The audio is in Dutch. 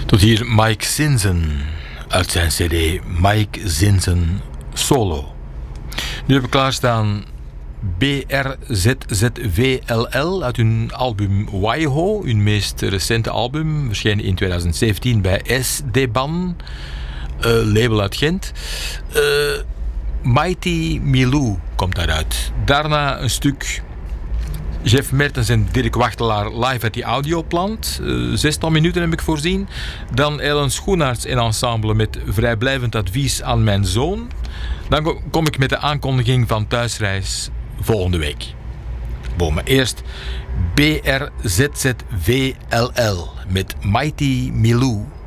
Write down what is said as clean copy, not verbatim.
Tot hier Mike Zinsen uit zijn cd Mike Zinsen Solo. Nu heb ik klaarstaan BRZZVLL uit hun album Waiho, hun meest recente album, verschenen in 2017 bij SD-Ban, label uit Gent. Mighty Milou komt daaruit. Daarna een stuk Jeff Mertens en Dirk Wachtelaar live uit die Audioplant. 16 minuten heb ik voorzien. Dan Ellen Schoenaerts en ensemble met Vrijblijvend advies aan mijn zoon. Dan kom ik met de aankondiging van thuisreis volgende week. Maar eerst BRZZVLL met Mighty Milou.